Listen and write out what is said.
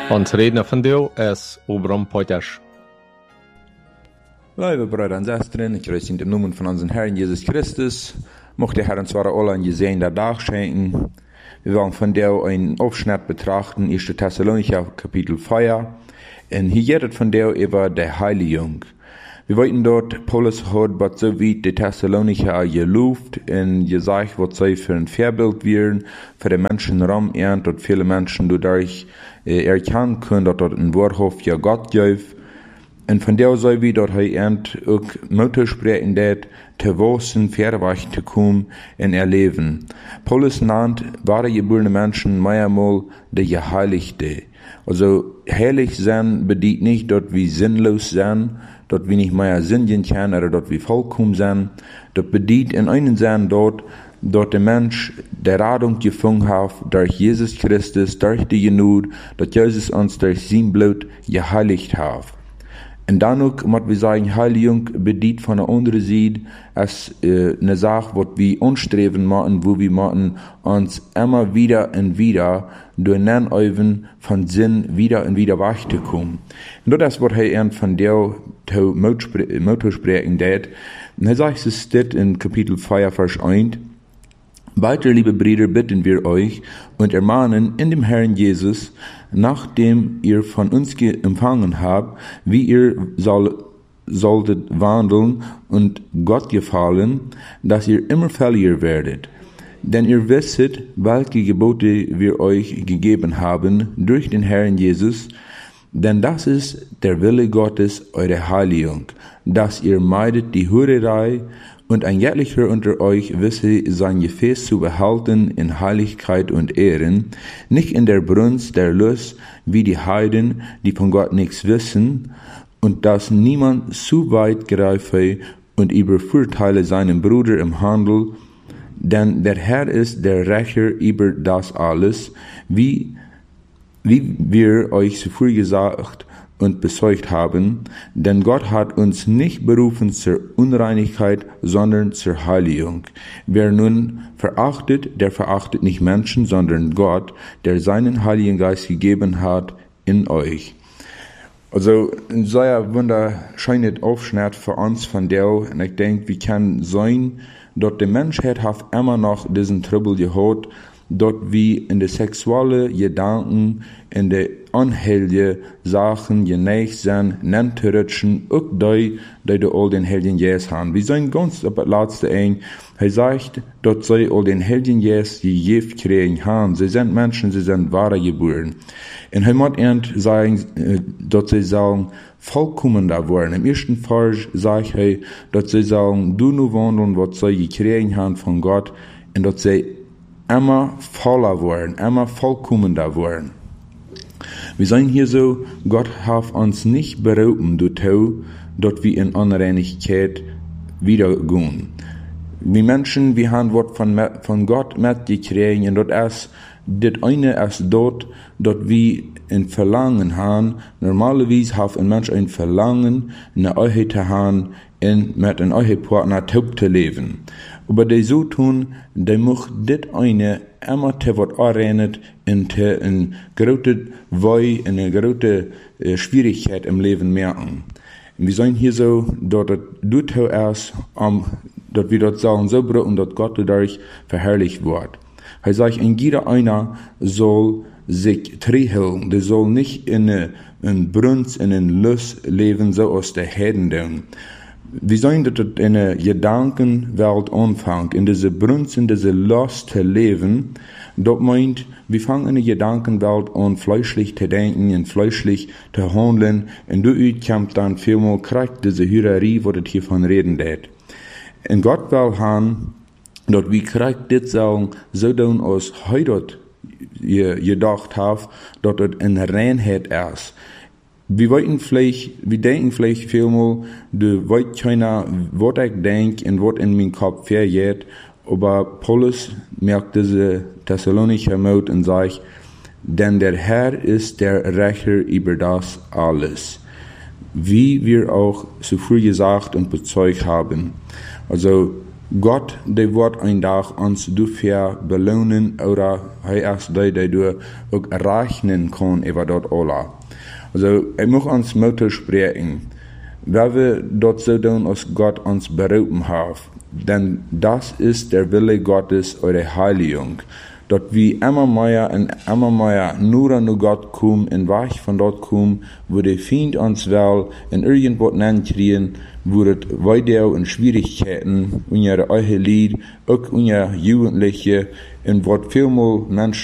Ons redner vandaag is Obram Poitash. Liebe Brüder und Schwestern, ich grüße in dem Namen von unserem Herrn Jesus Christus. Mocht der Herr uns zwar alle einen gesegneten Tag schenken. Wir wollen von der einen Aufschnitt betrachten, 1. Thessalonicher Kapitel 4. Und hier geht es von der über der Heiligung. Wir wollten dort, Paulus hat, was so wie die Thessalonicher gelobt und gesagt, was sie für ein Vorbild wären, für die Menschen rum, und viele Menschen dadurch erkennen können, dass dort ein Wahrhaft ja Gott gibt. Und von der Seite wie dort auch Mutter sprechen, dat te wissen, verweicht zu kommen und erleben. Paulus nannt wahre geborene Menschen mehrmal die Geheiligte. Also, heilig sein bedeutet nicht, dass wir sinnlos sein, dass wir nicht mehr sinnen können oder dass wir vollkommen sind. Das bedeutet in einem Sinn dort, dass der Mensch der Radung gefunden hat durch Jesus Christus, durch die Gnade, dass Jesus uns durch sein Blut geheiligt hat. Und dann auch, muss wir sagen, Heiligung bedeutet von der anderen Seite als eine Sache, was wir anstreben machen, wo wir machen, uns immer wieder und wieder durch Nennöven von Sinn wieder und wieder weiterkommen. Und das ist, was er von der Motto sprechen hat. Und er sagt es steht in Kapitel 4, Vers 1. Weiter, liebe Brüder, bitten wir euch und ermahnen in dem Herrn Jesus, nachdem ihr von uns empfangen habt, wie ihr solltet wandeln und Gott gefallen, dass ihr immer fälliger werdet. Denn ihr wisset, welche Gebote wir euch gegeben haben durch den Herrn Jesus, denn das ist der Wille Gottes, eure Heiligung, dass ihr meidet die Hurerei, und ein jeglicher unter euch wisse sein Gefäß zu behalten in Heiligkeit und Ehren, nicht in der Brunst der Lust wie die Heiden, die von Gott nichts wissen, und dass niemand zu weit greife und übervorteile seinen Bruder im Handel, denn der Herr ist der Rächer über das alles, wie wir euch zuvor gesagt und bezeugt haben, denn Gott hat uns nicht berufen zur Unreinigkeit, sondern zur Heiligung. Wer nun verachtet, der verachtet nicht Menschen, sondern Gott, der seinen Heiligen Geist gegeben hat in euch. Also, ein sehr wunderschöner Aufschnitt für uns von der, und ich denke, wir können sein, dass die Menschheit hat immer noch diesen Trouble gehabt, dort wie in de sexuelle Gedanken, in de unheilige Sachen geneigt sind, nennt zu rutschen, auch die all den Heiligen Jes haben. Wir sind ganz auf das letzte ein, er sagt, dass sie all den Heiligen Jes gegeben kriegen haben. Sie sind Menschen, sie sind wahre geboren. Und er muss sagen, dass sie sagen, vollkommen da worden. Im ersten Vers sagt er, dass sie sagen, du nur wandeln, was sie gekriegt haben von Gott, und dass sie immer voller werden, immer vollkommender werden. Wir sind hier so, Gott hat uns nicht berufen, dass wir in Unreinigkeit wiedergehen. Wir Menschen, wir haben was von Gott mitgekriegt, und das eine ist dort, dass wir ein Verlangen haben. Normalerweise hat ein Mensch ein Verlangen, eine Ehe zu haben, und mit einem Ehepartner zu leben. Aber die so tun, die muss dit eine immer te wat anrennet in te een grote Woi, eine grote Schwierigkeit im Leben merken. Und wir sind hier so, dass du erst, dass wir dort sagen, so und dass Gott dadurch verherrlicht wird. Er sagt, in jeder einer soll sich trennen, der soll nicht in Brunst, in Lust leben, so aus der Heiden. Wir sehen, dass das in der Gedankenwelt anfängt, in dieser Brunst, in dieser Lust zu leben. Das meint, wir fangen in der Gedankenwelt an, fleischlich zu denken und fleischlich zu handeln. Und dadurch kommt dann vielmal kriegt diese Hurerei, wo das hier von reden wird. Und Gott will haben, dass wir kriegt das sagen, so tun, als heute gedacht haben, dass das eine Reinheit ist. Wir denken vielleicht vielmal, du weißt keiner, was ich denke und was in meinem Kopf vergeht, aber Paulus merkt diese Thessalonicher Mut und sagt, denn der Herr ist der Rächer über das alles. Wie wir auch zuvor gesagt und bezeugt haben. Also, Gott, der wird ein Tag uns dafür belohnen oder erst die auch rechnen kann über dort alle. Also, ich muss uns Mut sprechen, weil wir dort so tun, als Gott uns berufen hat. Denn das ist der Wille Gottes, eure Heiligung. Dort wie immer mehr und immer mehr nur an Gott kommen und weg von dort kommen, wo der Feind uns will in irgendwas kriegen, wo es weiter in Schwierigkeiten, unsere eigene Lied, auch unsere Jugendliche, und was vielmal Menschen